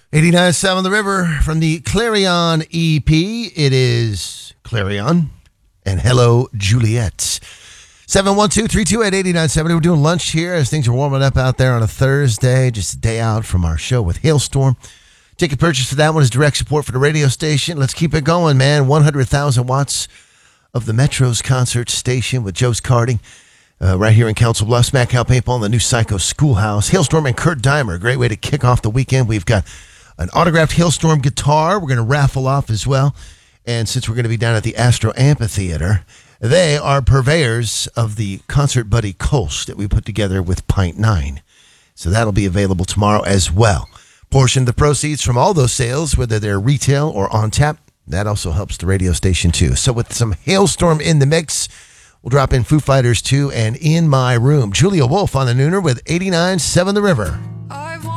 89.7 The River from the Clarion EP. It is Clarion and Hello Juliet. 712-328-8970. We're doing lunch here as things are warming up out there on a Thursday, just a day out from our show with Hailstorm. Ticket purchase for that one is direct support for the radio station. Let's keep it going, man. 100,000 watts of the Metro's concert station with Joe's Carding. Right here in Council Bluffs, Matt Cal Paintball and the new Psycho Schoolhouse. Hailstorm and Kurt Dimer, a great way to kick off the weekend. We've got an autographed Hailstorm guitar we're going to raffle off as well. And since we're going to be down at the Astro Amphitheater, they are purveyors of the Concert Buddy Kolsch that we put together with Pint 9. So that'll be available tomorrow as well. Portion of the proceeds from all those sales, whether they're retail or on tap, that also helps the radio station too. So with some Hailstorm in the mix, we'll drop in Foo Fighters 2 and In My Room. Julia Wolf on the Nooner with 89.7 The River.